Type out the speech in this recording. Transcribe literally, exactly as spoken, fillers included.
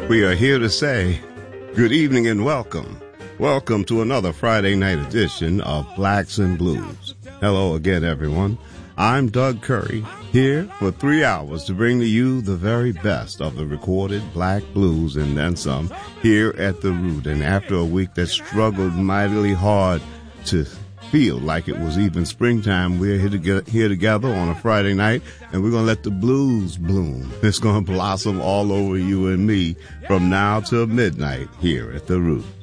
We are here to say good evening and welcome. Welcome to another Friday night edition of Blacks and Blues. Hello again, everyone. I'm Doug Curry, here for three hours to bring to you the very best of the recorded black blues and then some here at The Root. And after a week that struggled mightily hard to feel like it was even springtime, we're here, to get, here together on a Friday night, and we're going to let the blues bloom. It's going to blossom all over you and me from now till midnight here at The Root.